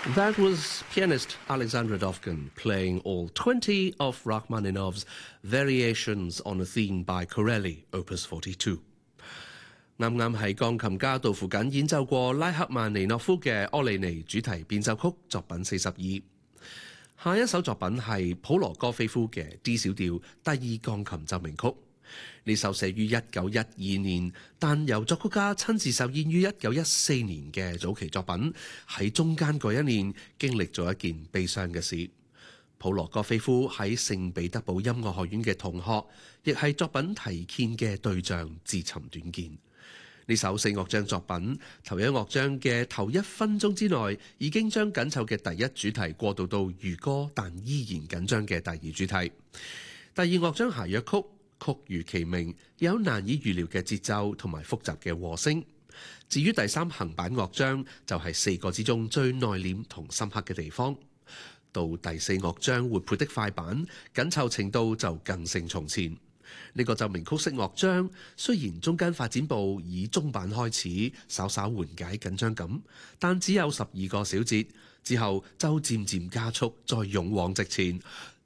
That was pianist Alexandra Dovkin playing all 20 of Rachmaninoff's Variations on a Theme by Corelli, Opus 42。啱啱係鋼琴家杜甫瑾演奏過拉赫曼尼諾夫嘅柯利尼主題變奏曲作品42。下一首作品係普羅戈菲夫嘅 D 小調第二鋼琴奏鳴曲。呢首寫於1912年，但由作曲家親自首演於1914年嘅早期作品，喺中間嗰一年經歷咗一件悲傷嘅事。普羅戈菲夫喺聖彼得堡音樂學院嘅同學，亦係作品題鍵嘅對象，自尋短見。呢首4樂章作品，頭一樂章嘅頭1分鐘之內，已經將緊湊嘅第一主題過渡到如歌但依然緊張嘅第二主題。第二樂章諧謔曲，曲如其名，有難以預料嘅節奏同埋複雜嘅和聲。至於第3行板樂章，就係4個之中最內斂同深刻嘅地方。到第4樂章活潑的快板，緊湊程度就更勝從前。呢個奏鳴曲式樂章雖然中間發展部以中板開始，稍稍緩解緊張感，但只有12個小節，之後就漸漸加速，再勇往直前。